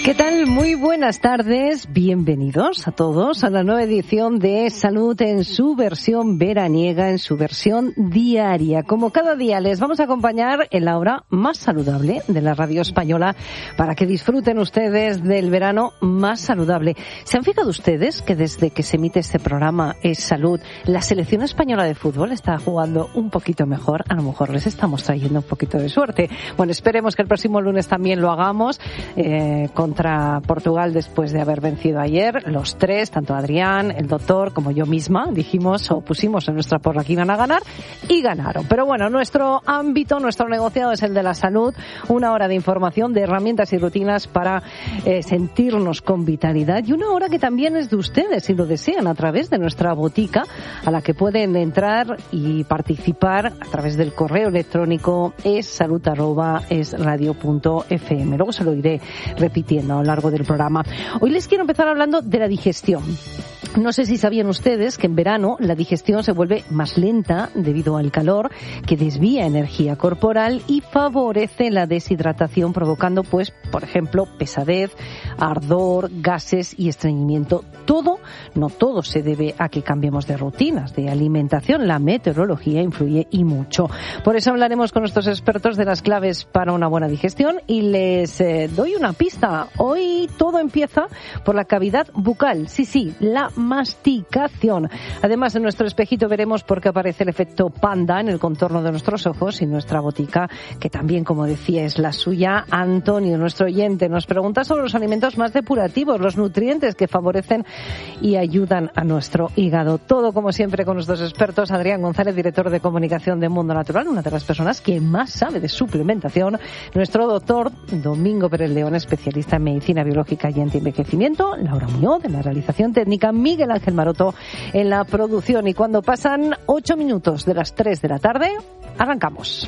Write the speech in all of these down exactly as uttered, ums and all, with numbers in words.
¿Qué tal? Muy buenas tardes. Bienvenidos a todos a la nueva edición de Salud en su versión veraniega, en su versión diaria. Como cada día les vamos a acompañar en la hora más saludable de la radio española para que disfruten ustedes del verano más saludable. ¿Se han fijado ustedes que desde que se emite este programa Es Salud, la selección española de fútbol está jugando un poquito mejor? A lo mejor les estamos trayendo un poquito de suerte. Bueno, esperemos que el próximo lunes también lo hagamos eh, con contra Portugal después de haber vencido ayer. Los tres, tanto Adrián, el doctor como yo misma, dijimos o pusimos en nuestra porra que iban a ganar y ganaron. Pero bueno, nuestro ámbito, nuestro negociado es el de la salud. Una hora de información, de herramientas y rutinas para eh, sentirnos con vitalidad, y una hora que también es de ustedes, si lo desean, a través de nuestra botica, a la que pueden entrar y participar a través del correo electrónico es salud arroba es radio punto f m. Luego se lo iré repitiendo a lo largo del programa. Hoy les quiero empezar hablando de la digestión. No sé si sabían ustedes que en verano la digestión se vuelve más lenta debido al calor, que desvía energía corporal y favorece la deshidratación, provocando, pues, por ejemplo, pesadez, ardor, gases y estreñimiento. Todo, no todo se debe a que cambiemos de rutinas de alimentación. La meteorología influye y mucho. Por eso hablaremos con nuestros expertos de las claves para una buena digestión y les eh, doy una pista. Hoy todo empieza por la cavidad bucal. Sí, sí, la masticación. Además, en nuestro espejito veremos por qué aparece el efecto panda en el contorno de nuestros ojos, y nuestra botica, que también, como decía, es la suya. Antonio, nuestro oyente, nos pregunta sobre los alimentos más depurativos, los nutrientes que favorecen y ayudan a nuestro hígado. Todo, como siempre, con nuestros expertos. Adrián González, director de comunicación de Mundo Natural, una de las personas que más sabe de suplementación. Nuestro doctor Domingo Pérez León, especialista en medicina biológica y antienvejecimiento. Laura Muñoz, de la realización técnica. Miguel Ángel Maroto en la producción. Y cuando pasan ocho minutos de las tres de la tarde, arrancamos.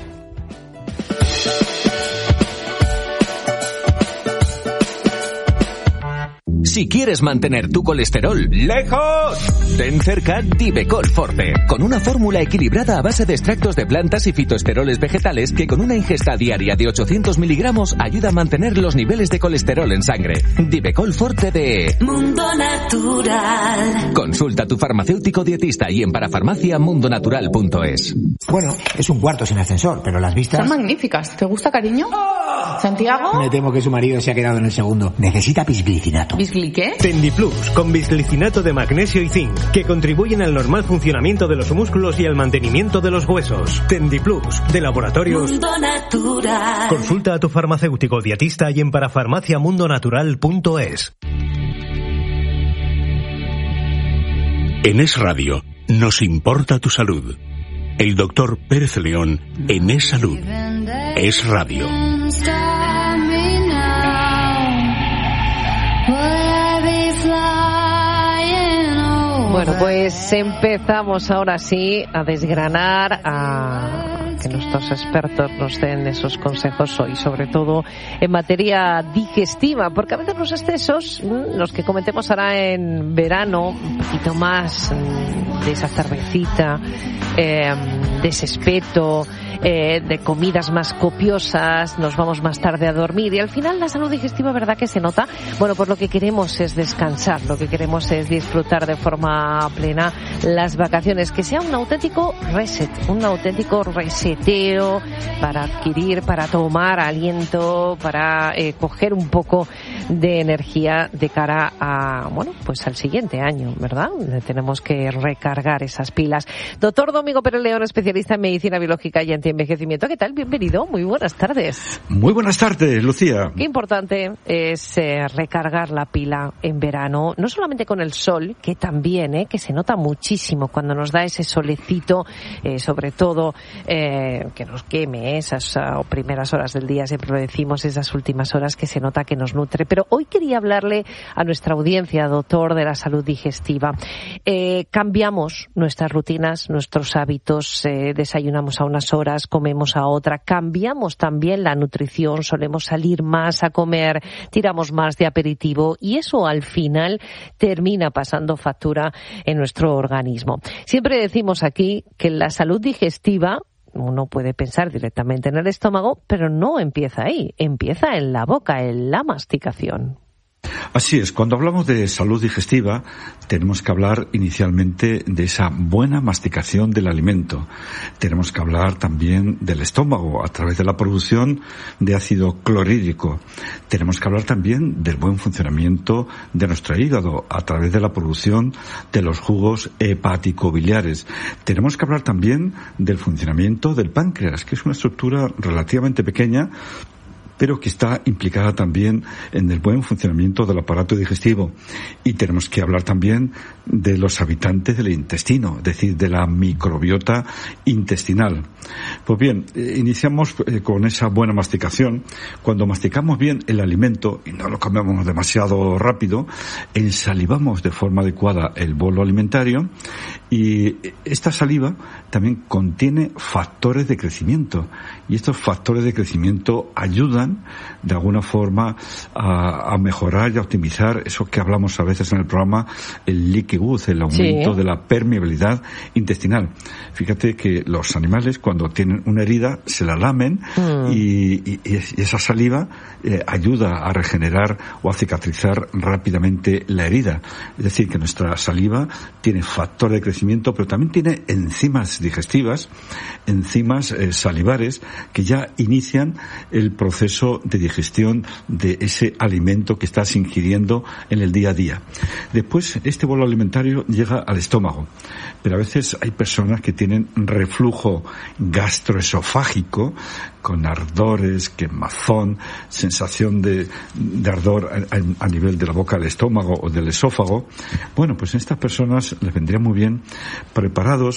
Si quieres mantener tu colesterol lejos, ten cerca Divecol Forte, con una fórmula equilibrada a base de extractos de plantas y fitoesteroles vegetales que con una ingesta diaria de ochocientos miligramos ayuda a mantener los niveles de colesterol en sangre. Divecol Forte de Mundo Natural. Consulta a tu farmacéutico dietista y en parafarmacia mundo natural punto es. Bueno, es un cuarto sin ascensor, pero las vistas... Son magníficas. ¿Te gusta, cariño? ¡Oh! ¿Santiago? Me temo que su marido se ha quedado en el segundo. Necesita bisglicinato. ¿Bisglicinato? ¿Qué? Tendiplus, con bisglicinato de magnesio y zinc, que contribuyen al normal funcionamiento de los músculos y al mantenimiento de los huesos. Tendiplus, de Laboratorios Mundo Natural. Consulta a tu farmacéutico dietista y en parafarmacia mundo natural punto es. En Es Radio, nos importa tu salud. El doctor Pérez León en Es Salud. Es Radio. Bueno, pues empezamos ahora sí a desgranar, a que nuestros expertos nos den esos consejos hoy, sobre todo en materia digestiva, porque a veces los excesos, los que cometemos ahora en verano, un poquito más de esa cervecita, eh, de ese espeto, eh, de comidas más copiosas, nos vamos más tarde a dormir y al final la salud digestiva, ¿verdad que se nota? Bueno, pues lo que queremos es descansar, lo que queremos es disfrutar de forma plena las vacaciones, que sea un auténtico reset, un auténtico reseteo para adquirir, para tomar aliento, para eh, coger un poco de energía de cara a, bueno, pues al siguiente año, ¿verdad? Tenemos que recargar esas pilas. Doctor Domingo Pérez León, especialista en medicina biológica y antienvejecimiento. ¿Qué tal? Bienvenido. Muy buenas tardes. Muy buenas tardes, Lucía. Qué importante es eh, recargar la pila en verano, no solamente con el sol, que también, eh, que se nota muchísimo cuando nos da ese solecito, eh, sobre todo eh, que nos queme, eh, esas uh, primeras horas del día, siempre lo decimos, esas últimas horas que se nota que nos nutre. Pero hoy quería hablarle a nuestra audiencia, doctor de la salud digestiva. Eh, cambiamos nuestras rutinas, nuestros hábitos, eh, desayunamos a unas horas, comemos a otra, cambiamos también la nutrición, solemos salir más a comer, tiramos más de aperitivo y eso al final termina pasando factura en nuestro organismo. Siempre decimos aquí que la salud digestiva, uno puede pensar directamente en el estómago, pero no empieza ahí, empieza en la boca, en la masticación. Así es, cuando hablamos de salud digestiva, tenemos que hablar inicialmente de esa buena masticación del alimento. Tenemos que hablar también del estómago a través de la producción de ácido clorhídrico. Tenemos que hablar también del buen funcionamiento de nuestro hígado a través de la producción de los jugos hepático-biliares. Tenemos que hablar también del funcionamiento del páncreas, que es una estructura relativamente pequeña, pero que está implicada también en el buen funcionamiento del aparato digestivo. Y tenemos que hablar también de los habitantes del intestino, es decir, de la microbiota intestinal. Pues bien, eh, iniciamos eh, con esa buena masticación. Cuando masticamos bien el alimento y no lo comemos demasiado rápido, ensalivamos de forma adecuada el bolo alimentario, y esta saliva también contiene factores de crecimiento, y estos factores de crecimiento ayudan de alguna forma a, a mejorar y a optimizar eso que hablamos a veces en el programa, el leaky gut, el aumento sí. de la permeabilidad intestinal. Fíjate que los animales, cuando tienen una herida, se la lamen mm. y, y, y esa saliva eh, ayuda a regenerar o a cicatrizar rápidamente la herida. Es decir, que nuestra saliva tiene factor de crecimiento, pero también tiene enzimas digestivas, enzimas eh, salivares, que ya inician el proceso de digestión de ese alimento que estás ingiriendo en el día a día. Después, este bolo alimentario llega al estómago, pero a veces hay personas que tienen reflujo gastroesofágico, con ardores, quemazón, sensación de, de ardor a, a nivel de la boca del estómago o del esófago. Bueno, pues a estas personas les vendría muy bien preparados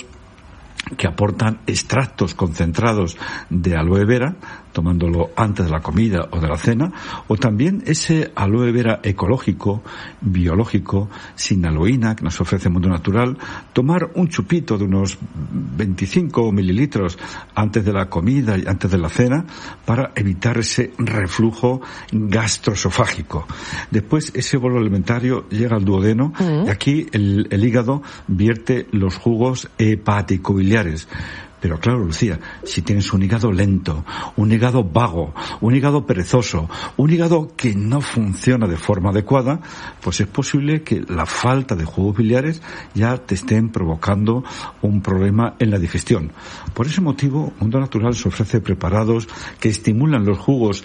que aportan extractos concentrados de aloe vera, tomándolo antes de la comida o de la cena, o también ese aloe vera ecológico, biológico, sin aloína, que nos ofrece Mundo Natural, tomar un chupito de unos veinticinco mililitros antes de la comida y antes de la cena para evitar ese reflujo gastroesofágico. Después, ese bolo alimentario llega al duodeno mm. y aquí el, el hígado vierte los jugos hepático-biliares. Pero claro, Lucía, si tienes un hígado lento, un hígado vago, un hígado perezoso, un hígado que no funciona de forma adecuada, pues es posible que la falta de jugos biliares ya te estén provocando un problema en la digestión. Por ese motivo, Mundo Natural se ofrece preparados que estimulan los jugos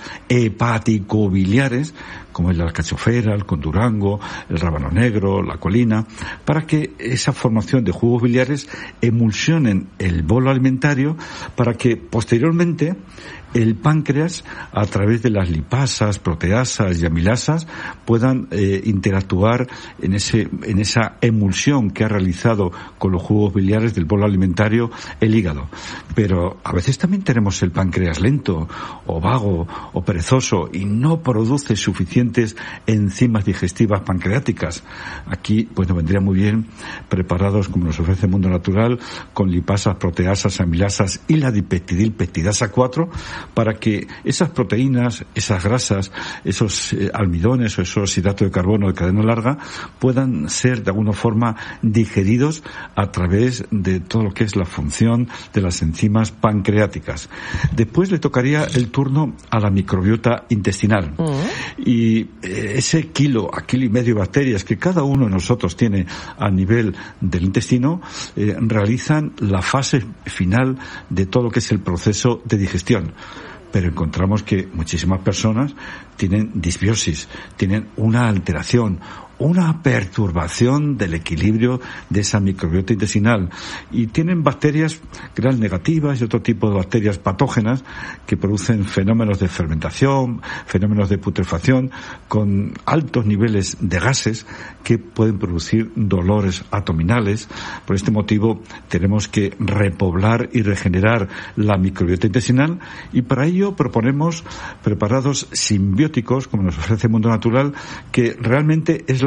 hepático-biliares, como el de la alcachofera, el condurango, el rábano negro, la colina, para que esa formación de jugos biliares emulsionen el bolo alimentario, para que posteriormente el páncreas, a través de las lipasas, proteasas y amilasas, puedan eh, interactuar en ese en esa emulsión que ha realizado con los jugos biliares del bolo alimentario el hígado. Pero a veces también tenemos el páncreas lento, o vago, o perezoso, y no produce suficientes enzimas digestivas pancreáticas. Aquí pues nos vendría muy bien preparados, como nos ofrece Mundo Natural, con lipasas, proteasas, amilasas y la dipeptidilpeptidasa cuatro, para que esas proteínas, esas grasas, esos eh, almidones o esos hidratos de carbono de cadena larga puedan ser de alguna forma digeridos a través de todo lo que es la función de las enzimas pancreáticas. Después le tocaría el turno a la microbiota intestinal. Uh-huh. Y eh, ese kilo a kilo y medio de bacterias que cada uno de nosotros tiene a nivel del intestino eh, realizan la fase final de todo lo que es el proceso de digestión. Pero encontramos que muchísimas personas tienen disbiosis, tienen una alteración, una perturbación del equilibrio de esa microbiota intestinal, y tienen bacterias gram negativas y otro tipo de bacterias patógenas que producen fenómenos de fermentación, fenómenos de putrefacción, con altos niveles de gases que pueden producir dolores abdominales. Por este motivo tenemos que repoblar y regenerar la microbiota intestinal, y para ello proponemos preparados simbióticos, como nos ofrece Mundo Natural, que realmente es la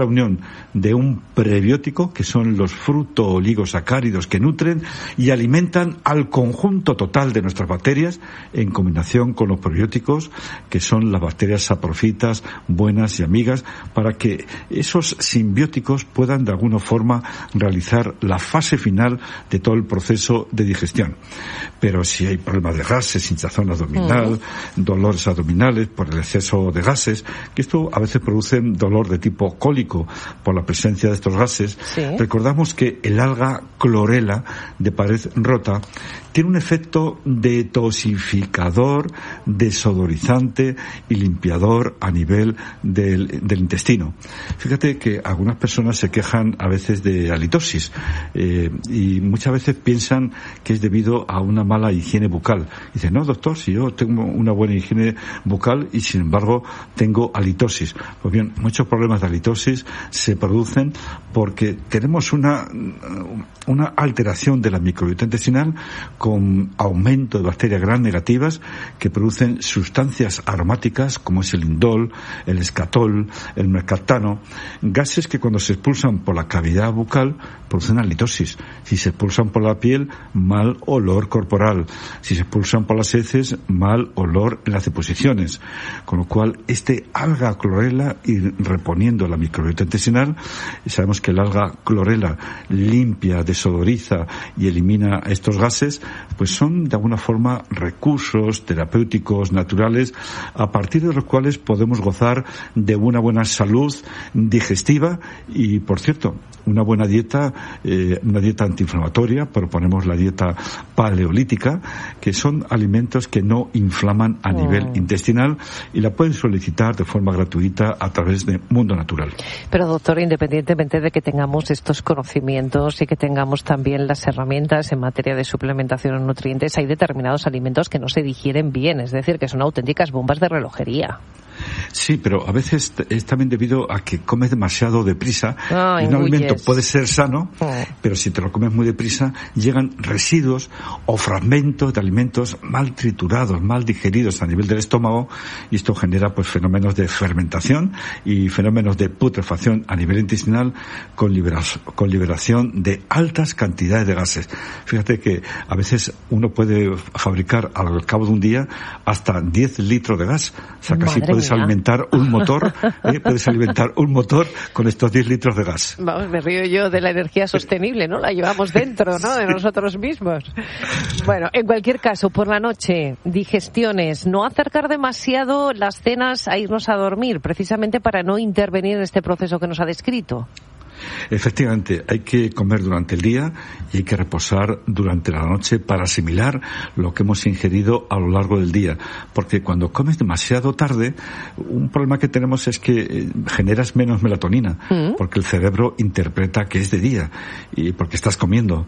la unión de un prebiótico, que son los fruto-oligosacáridos que nutren y alimentan al conjunto total de nuestras bacterias, en combinación con los probióticos, que son las bacterias saprofitas, buenas y amigas, para que esos simbióticos puedan de alguna forma realizar la fase final de todo el proceso de digestión. Pero si hay problemas de gases, hinchazón abdominal, mm. dolores abdominales por el exceso de gases, que esto a veces produce dolor de tipo cólico por la presencia de estos gases, sí. recordamos que el alga clorela de pared rota tiene un efecto detoxificador, desodorizante y limpiador a nivel del, del intestino. Fíjate que algunas personas se quejan a veces de halitosis eh, y muchas veces piensan que es debido a una mala higiene bucal. Dicen, no, doctor, si yo tengo una buena higiene bucal y sin embargo tengo halitosis. Pues bien, muchos problemas de halitosis se producen porque tenemos una, una alteración de la microbiota intestinal con aumento de bacterias gram negativas que producen sustancias aromáticas como es el indol, el escatol, el mercaptano, gases que cuando se expulsan por la cavidad bucal producen halitosis. Si se expulsan por la piel, mal olor corporal. Si se expulsan por las heces, mal olor en las deposiciones. Con lo cual, este alga clorela, ir reponiendo la microbiota intestinal, sabemos que el alga clorela limpia, desodoriza y elimina estos gases, pues son de alguna forma recursos terapéuticos naturales a partir de los cuales podemos gozar de una buena salud digestiva y, por cierto, una buena dieta, eh, una dieta antiinflamatoria. Proponemos la dieta paleolítica, que son alimentos que no inflaman a nivel mm. intestinal y la pueden solicitar de forma gratuita a través de Mundo Natural. Pero, doctor, independientemente de que tengamos estos conocimientos y que tengamos también las herramientas en materia de suplementación en nutrientes, hay determinados alimentos que no se digieren bien, es decir, que son auténticas bombas de relojería. Sí, pero a veces es también debido a que comes demasiado deprisa. Ah, y un alimento puede ser sano, oh. pero si te lo comes muy deprisa, llegan residuos o fragmentos de alimentos mal triturados, mal digeridos a nivel del estómago, y esto genera pues fenómenos de fermentación y fenómenos de putrefacción a nivel intestinal con, libera- con liberación de altas cantidades de gases. Fíjate que a veces uno puede fabricar al cabo de un día hasta diez litros de gas. O sea, casi Madre puedes mía. alimentar un motor, ¿eh? puedes alimentar un motor con estos diez litros de gas. Vamos, me río yo de la energía sostenible, ¿no? La llevamos dentro, ¿no? De nosotros mismos. Bueno, en cualquier caso, por la noche, digestiones, no acercar demasiado las cenas a irnos a dormir, precisamente para no intervenir en este proceso que nos ha descrito. Efectivamente, hay que comer durante el día y hay que reposar durante la noche para asimilar lo que hemos ingerido a lo largo del día. Porque cuando comes demasiado tarde, un problema que tenemos es que generas menos melatonina, ¿Mm? porque el cerebro interpreta que es de día y porque estás comiendo.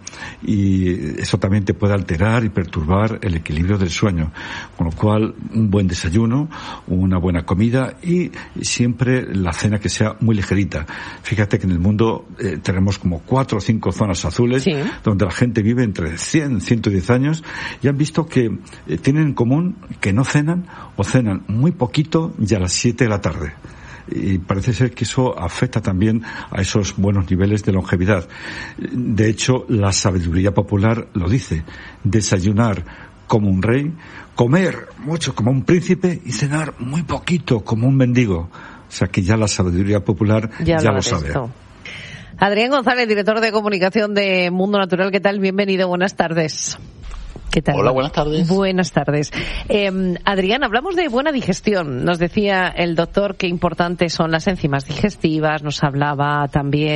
Y eso también te puede alterar y perturbar el equilibrio del sueño. Con lo cual, un buen desayuno, una buena comida y siempre la cena que sea muy ligerita. Fíjate que en el mundo eh, tenemos como cuatro o cinco zonas azules, sí, donde la gente vive entre cien y ciento diez años y han visto que eh, tienen en común que no cenan o cenan muy poquito y a las siete de la tarde. Y parece ser que eso afecta también a esos buenos niveles de longevidad. De hecho, la sabiduría popular lo dice: desayunar como un rey, comer mucho como un príncipe y cenar muy poquito como un mendigo. O sea que ya la sabiduría popular ya, ya lo, lo sabe. Esto. Adrián González, director de comunicación de Mundo Natural, ¿qué tal? Bienvenido, buenas tardes. ¿Qué tal? Hola, buenas tardes. Buenas tardes. Eh, Adrián, hablamos de buena digestión. Nos decía el doctor qué importantes son las enzimas digestivas, nos hablaba también